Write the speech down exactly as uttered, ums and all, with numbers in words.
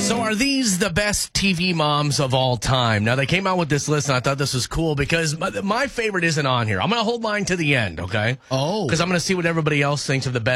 So are these the best T V moms of all time? Now, they came out with this list, and I thought this was cool because my, my favorite isn't on here. I'm going to hold mine to the end, okay? Oh. Because I'm going to see what everybody else thinks of the best